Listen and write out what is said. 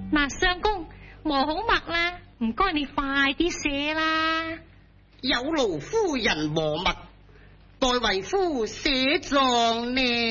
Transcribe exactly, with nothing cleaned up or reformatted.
嗱，相公磨好墨啦，唔該你快啲寫啦。 有勞夫人磨墨，代為夫寫狀呢。